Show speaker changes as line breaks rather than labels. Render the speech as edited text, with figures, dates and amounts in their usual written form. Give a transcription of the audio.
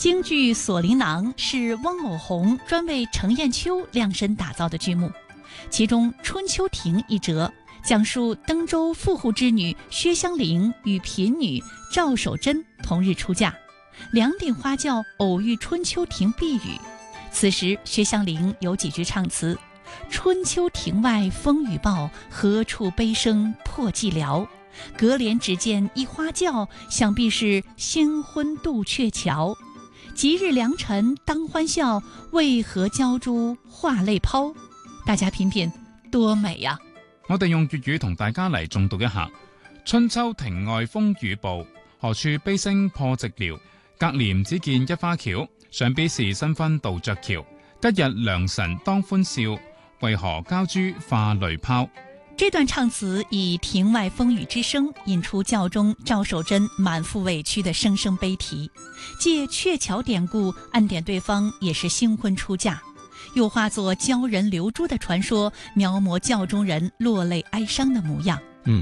京剧《锁麟囊》是汪某红专为程砚秋量身打造的剧目，其中《春秋亭》一折讲述登州富户之女薛香菱与贫女赵守贞同日出嫁，两顶花轿偶遇春秋亭避雨。此时薛香菱有几句唱词：春秋亭外风雨暴，何处悲声破寂寥。隔帘只见一花轿，想必是新婚渡鹊桥。吉日良辰当欢笑，为何娇珠化泪拋？大家品品，多美呀！
我哋用粵語同大家嚟誦讀一下：春秋亭外風雨暴，何處悲聲破寂寥。隔簾只見一花轎，想必是新婚渡着橋。吉日良辰當歡笑，為何嬌珠化淚拋？
这段唱词以庭外风雨之声引出教中赵守贞满腹委屈的声声悲啼，借鹊桥典故暗点对方也是新婚出嫁，又化作鲛人流珠的传说，描摹教中人落泪哀伤的模样。